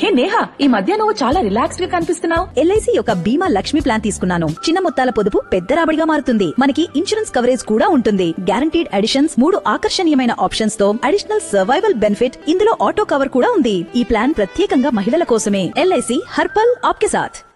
హే నేహా, ఈ మధ్య నువ్వు చాలా రిలాక్స్డ్ గా కనిపిస్తున్నావు. ఎల్ఐసి యొక్క బీమా లక్ష్మి ప్లాన్ తీసుకున్నాను. చిన్న మొత్తాల పొదుపు పెద్ద రాబడిగా మారుతుంది. మనకి ఇన్సూరెన్స్ కవరేజ్ కూడా ఉంటుంది. గ్యారంటీడ్ అడిషన్స్, 3 ఆకర్షణీయమైన ఆప్షన్స్ తో అడిషనల్ సర్వైవల్ బెనిఫిట్, ఇందులో ఆటో కవర్ కూడా ఉంది. ఈ ప్లాన్ ప్రత్యేకంగా మహిళల కోసమే. ఎల్ఐసి హర్పల్ ఆప్కే సాథ్.